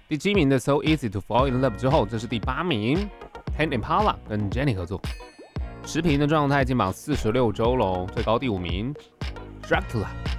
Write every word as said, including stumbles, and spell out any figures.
第七名的 So Easy to Fall in Love 之后，这是第八名 Tame Impala 跟 Jennie 合作，持平的状态进榜四十六周喽，最高第五名 Dracula